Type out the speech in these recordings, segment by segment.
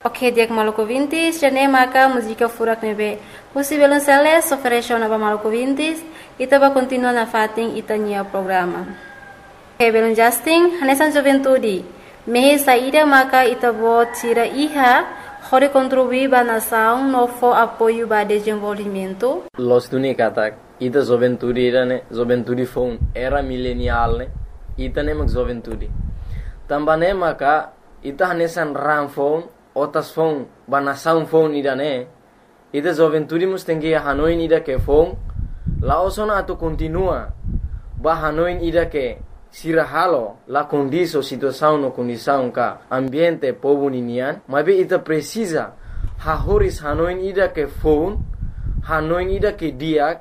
Ok, dia ke Maluku Vintis, jane maka música furak nebe. Husi violonceles ofereceu na Maluku Vintis, ita ba continua na fating ita nia programa. Ok, belum Justin, hanesan juventude. Mehe saída maka ita bo tira iha, hore contribuir ba nação no fo apoio ba desenvolvimento. Los tuni katak, ita juventude ira ne, juventude phone era milenial ne, ita ne mak juventude. Tambane maka ita hanesan ram phone otas phone bana sound phone ida ne ida juventude mustengi hanoin ida ke phone la osona atu continua ba hanoin ida ke sira halo la condiso situação no condição ka ambiente povo ninian mabe ita precisa ha horis hanoin ida ke phone hanoin ida ke diak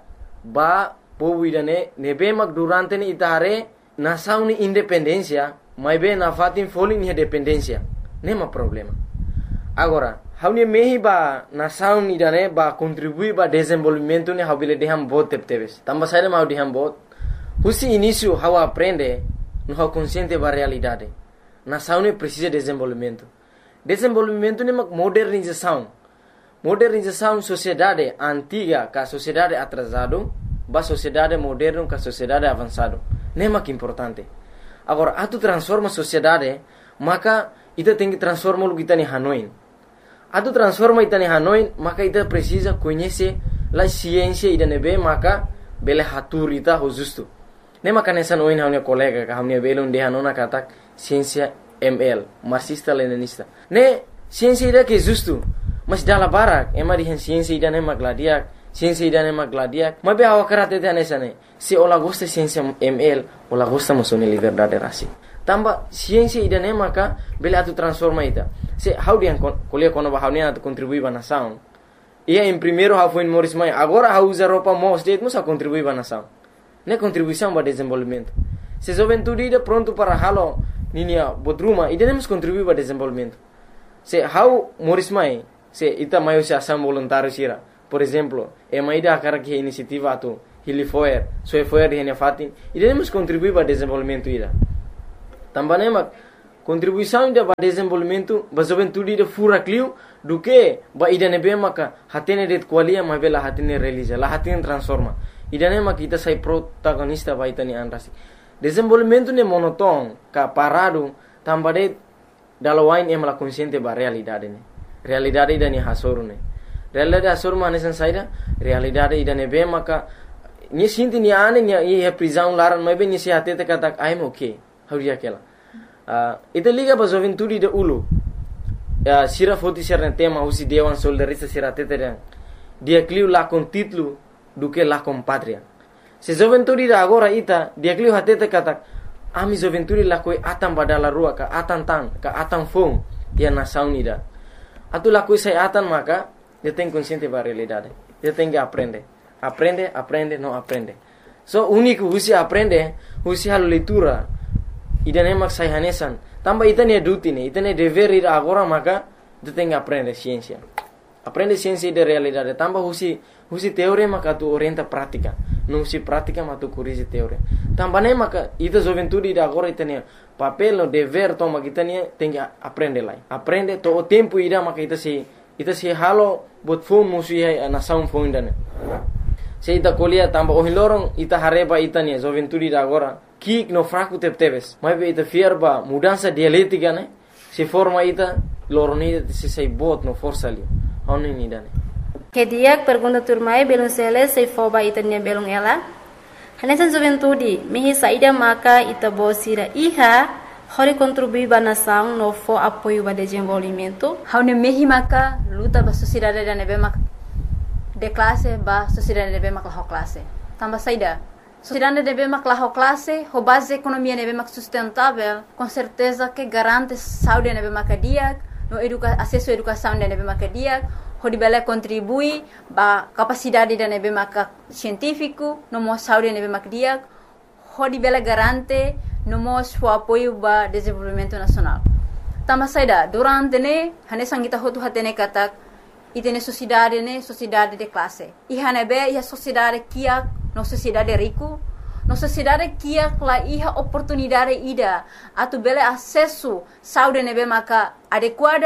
ba povo ida ne nebe mak durante ni itare nação ni independencia mabe na fatin falling ni dependencia nema problema. Agora, haunia mehi ba nação ni dane ba contribui ba desenvolvimento ni habile deham bot tepteves. Tamba saída mau deham bot. Husi início hau aprende no hau consciente ba realidade. Nação ni precisa desenvolvimento. Desenvolvimento ni mak modernização. Modernização sociedade antiga ka sociedade atrasado ba sociedade moderno ka sociedade avançado. Nema que importante. Agora, atu transforma sociedade, maka ita tem que transformar o que está em Hanoi. Atu transforma ita em Hanoi, maka ita precisa conhecer a ciência ida nebe, maka bele hatur ita ho justo. Ne maka nessa noin haunia colega ka haunia bele unde hanona katak ciência ML, marxista leninista. Ne ciência ida que justo, mas dala barak, ema di ciência ida ne magladiak, ciência ida ne magladiak. Mabe awa karate te nessa ne. Se ola gosta ciência ML, ola gosta musone liberdade rasi. Tamba ciência ida ne maka bele atu transforma ita. Se how dia kuliah kono ba haunia atu contribui ba nação. Ia em primeiro how foi Morris Mai, agora how usa roupa mo state musa contribui ba nação. Ne contribuição ba desenvolvimento. Se juventude ida pronto para halo ninia bodruma ida ne mus contribui ba desenvolvimento. Se how Morris Mai, se ita maio se ação voluntário sira. Por exemplo, ida akara que iniciativa atu Hilifoer, Soefoer di hanya fatin, ida ne mus contribui ba desenvolvimento ida. Também mak contribuição da desenvolvimento ba juventude da fura clio do que ba ida nebe maka hatene det qualia ma bela hatene realiza la hatene transforma ida ne mak kita sai protagonista ba itani anrasi desenvolvimento ne monoton ka parado tambade dalawain emla consciente ba realidade ne realidade ida ni hasoru ne realidade hasoru manesan saida realidade ida nebe maka ni sinti ni ane ni e prisão laran ma be ni se hatete kata I'm okay hauria kela ita liga ba juventude de ulu sira foti ser tema usi dewan soldarista sira teteran dia clio la con título do que la con patria se juventude da agora ita dia clio hatete kata ami juventude la koi atan badala rua ka atan tan ka atan fong dia nação unida atu la koi sai atan maka dia tem consciente ba realidade dia tem que aprende não aprende so único usi aprende usi halo leitura ida ne mak sai hanesan tamba ita ne duty ne ita ne dever ir agora maka tu tem que aprender ciência de realidade tamba husi teoria maka tu orienta prática não se prática mas tu corrige teoria tamba ne maka ita juventude ida agora ita ne papel no dever toma kita ne tem que aprender lá aprende to o tempo ida maka ita se halo bot phone musi na sound phone dane se ita kolia tamba o hilorong ita hareba ita ne juventude ida agora kik no fraco tepteves mas be ita fierba mudança dialética né se forma ita loronida se sei bot no força ali onin ni dane Que dia pergunta turmai belum sele sei foba ita nia belum ela hanesan juventude mehi saída maka ita bosira iha hori contribui ba nação no fo apoio ba desenvolvimento haune mehi maka luta ba sociedade da nebe mak de classe ba sociedade nebe mak la classe tamba saída sociedade deve maclar classe, a base economia deve mac sustentável, com certeza que garante saúde deve macadia, no acesso à educação deve macadia, o debele contribui ba capacidade deve mac científico, no mo saúde deve macadia, o debele garante no mo o apoio ba desenvolvimento nacional. Tama saida durante ne hane sangita hotu hatene katak itene sociedade de classe. E hanebe a sociedade kia no sociedade rico, no sociedade kia la iha oportunidade ida atu bele acesso saúde nebe maka adequada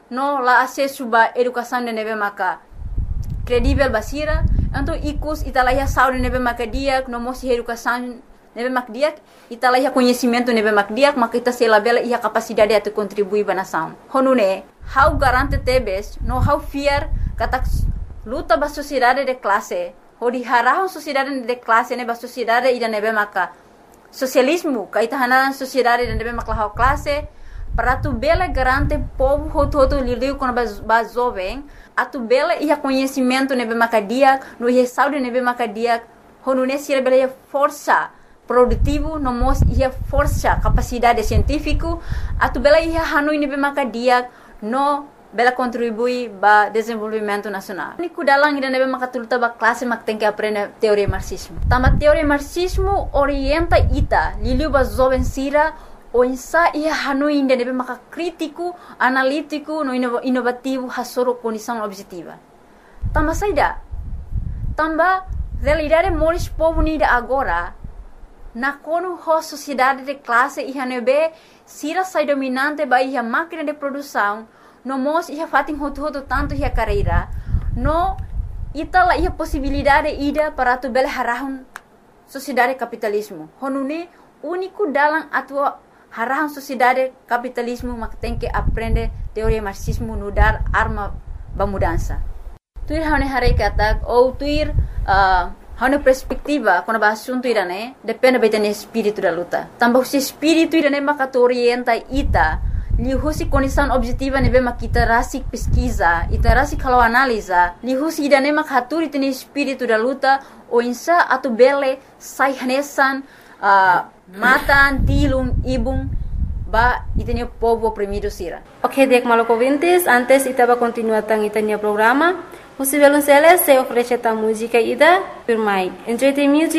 no la acesso ba educação de nebe maka credível basira, então icus italaiha saúde nebe maka diak, no mosi educação nebe mak diak, italaiha conhecimento nebe mak diak, maka ita selabela ia capacidade de contribuir ba nação. Honune, how garante tebes, no how fear kata luta ba sociedade de classe, hodi harahon sociedade de classe nebe sociedade ida nebe maka socialismo, kaita hanaran sociedade de nebe maka how classe, para tu bela garante povo hoto lidiu com ba jovem, a tu bela ia conhecimento nebe maka diak, no ia saúde nebe maka diak, honune sira bela ia força produtivo, no mos ia força capacidade científico, a tu bela ia hanui nebe maka diak, no bela contribui ba desenvolvimento nacional. Niku dalang ida nebe maka tuluta ba classe mak tem que aprender teoria marxismo. Tama teoria marxismo orienta ita liliu ba jovem sira o insa ia hanui ida nebe maka crítico, analítico, no inovativo hasoro condição objetiva. Tama saida. Tamba realidade moris povo nida agora na kono ho sociedade de classe ia nebe sira sai dominante ba ia máquina de produção no mos ia fatin hoto tanto ia carreira no itala ia possibilidade ida para tu bel harahun sociedade capitalismo honune único dalam atua harahun sociedade capitalismo mak tem que aprender teoria marxismo no dar arma ba mudança tuir hane hare katak ou tuir hane perspectiva quando ba assunto irane depende betene espírito da luta tambah se espírito irane maka orienta ita lihusi condição objetiva nebe makita rasik pesquisa ita rasik kalau analisa lihusi idane mak haturi tene espírito da luta o insa atu bele sai hanesan matan tilung ibung ba itene povo oprimido sira. Ok, dek maloko vintes, antes itaba continuar tang itanya programa. Você vê se oferece a música ida, firmai. Enjoy the music.